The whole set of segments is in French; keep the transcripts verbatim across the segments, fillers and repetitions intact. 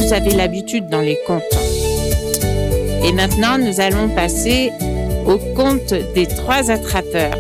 vous avez l'habitude dans les contes. Et maintenant, nous allons passer au conte des trois attrapeurs.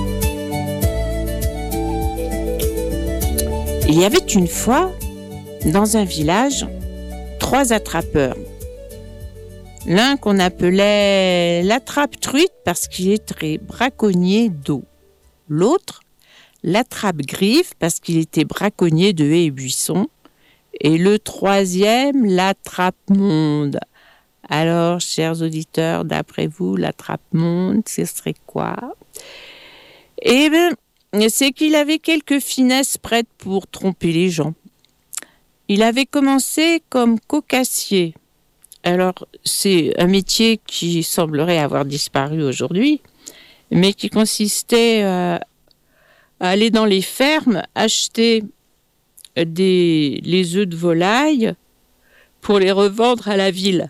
Il y avait une fois, dans un village, trois attrapeurs. L'un qu'on appelait l'attrape-truite parce qu'il était braconnier d'eau. L'autre, l'attrape-griffe parce qu'il était braconnier de haies et buissons. Et le troisième, l'attrape-monde. Alors, chers auditeurs, d'après vous, l'attrape-monde, ce serait quoi? Eh bien, c'est qu'il avait quelques finesses prêtes pour tromper les gens. Il avait commencé comme cocassier. Alors, c'est un métier qui semblerait avoir disparu aujourd'hui, mais qui consistait à, à aller dans les fermes, acheter des, les œufs de volaille pour les revendre à la ville.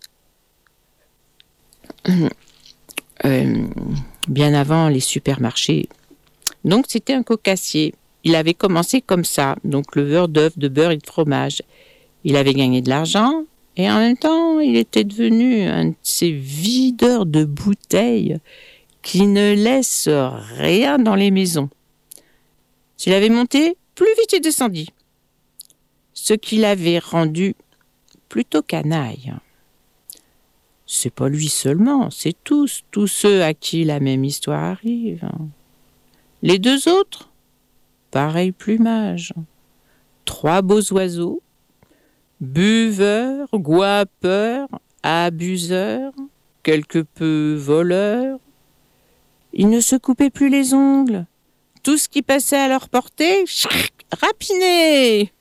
Euh, bien avant les supermarchés. Donc, c'était un cocassier. Il avait commencé comme ça, donc leveur d'œufs, de beurre et de fromage. Il avait gagné de l'argent et en même temps, il était devenu un de ces videurs de bouteilles qui ne laissent rien dans les maisons. S'il avait monté, plus vite il descendit. Ce qui l'avait rendu plutôt canaille. C'est pas lui seulement, c'est tous, tous ceux à qui la même histoire arrive. Les deux autres, pareil plumage. Trois beaux oiseaux, buveurs, gouapeurs, abuseurs, quelque peu voleurs. Ils ne se coupaient plus les ongles. Tout ce qui passait à leur portée, rapiné.